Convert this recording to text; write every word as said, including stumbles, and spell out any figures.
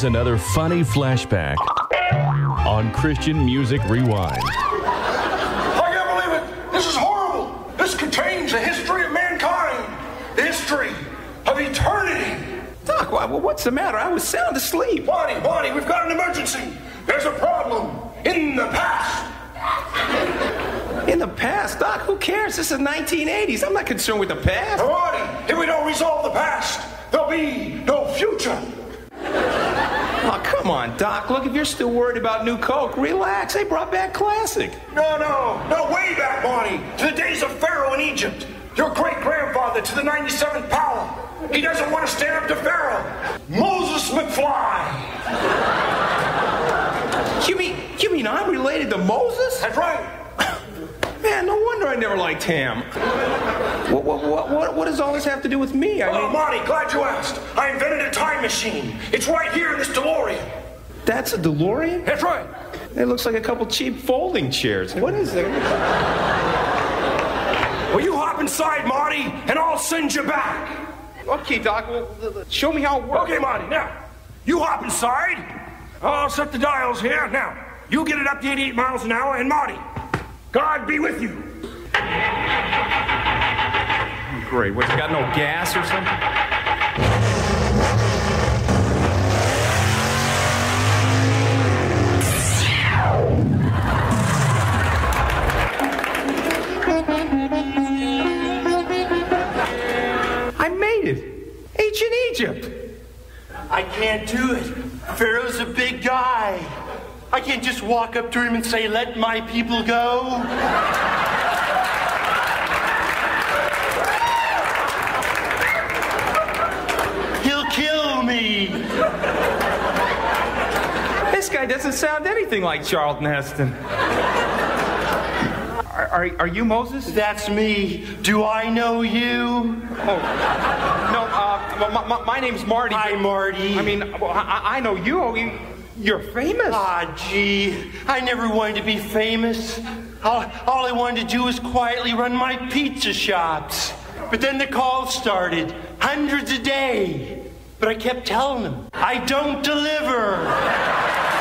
Here's another funny flashback on Christian Music Rewind. I can't believe it. This is horrible. This contains the history of mankind. The history of eternity. Doc, what's the matter? I was sound asleep. Bonnie, Bonnie, we've got an emergency. There's a problem in the past. In the past? Doc, who cares? This is nineteen eighties. I'm not concerned with the past. Bonnie, if we don't resolve the past, there'll be no future. Oh, come on, Doc. Look, if you're still worried about New Coke, relax. They brought back Classic. No, no, no, way back, Bonnie, to the days of Pharaoh in Egypt. Your great-grandfather to the ninety-seventh power. He doesn't want to stand up to Pharaoh. Moses McFly. You mean, you mean I'm related to Moses? That's right. Man, no wonder I never liked ham. What, what, what, what, what does all this have to do with me? I oh, mean... Monty, glad you asked. I invented a time machine. It's right here in this DeLorean. That's a DeLorean? That's right. It looks like a couple cheap folding chairs. What is it? Well, you hop inside, Marty, and I'll send you back. Okay, Doc, well, show me how it works. Okay, Marty, now, you hop inside. I'll set the dials here. Now, you get it up to eighty-eight miles an hour, and Marty, God be with you. Great. What's it got, no gas or something? I made it. Ancient Egypt. I can't do it. Pharaoh's a big guy. I can't just walk up to him and say, let my people go. He'll kill me. This guy doesn't sound anything like Charlton Heston. Are, are, are you Moses? That's me. Do I know you? Oh, no, uh, my, my, my name's Marty. Hi, Marty. I mean, well, I, I know you. Oh, you. You're famous. Ah, gee. I never wanted to be famous. All, all I wanted to do was quietly run my pizza shops. But then the calls started. Hundreds a day. But I kept telling them, I don't deliver.